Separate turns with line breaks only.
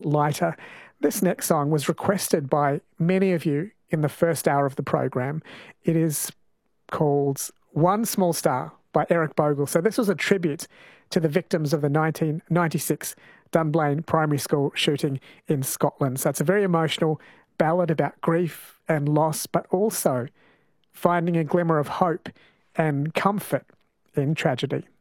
lighter. This next song was requested by many of you in the first hour of the program. It is called One Small Star by Eric Bogle. So this was a tribute to the victims of the 1996 Dunblane Primary School shooting in Scotland. So it's a very emotional ballad about grief and loss, but also finding a glimmer of hope and comfort in tragedy.